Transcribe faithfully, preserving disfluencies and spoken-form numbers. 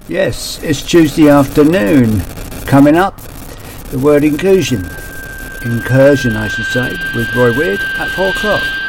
Yes, it's Tuesday afternoon. Coming up, the word inclusion. Incursion, I should say, with Roy Weird at four o'clock.